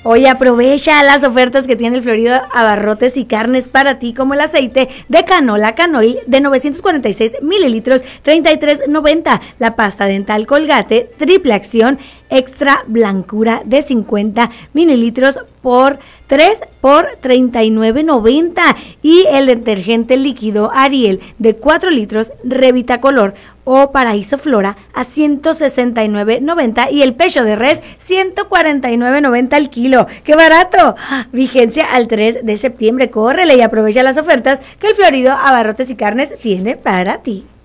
Oye, aprovecha las ofertas que tiene el Florido Abarrotes y Carnes para ti, como el aceite de canola Canoil de 946 mililitros, 33.90. La pasta dental Colgate triple acción extra blancura de 50 mililitros por 3 por 39.90. Y el detergente líquido Ariel de 4 litros Revita Color o Paraíso Flora a 169.90 y el pecho de res 149.90 al kilo. ¡Qué barato! Vigencia al 3 de septiembre. Córrele y aprovecha las ofertas que el Florido Abarrotes y Carnes tiene para ti.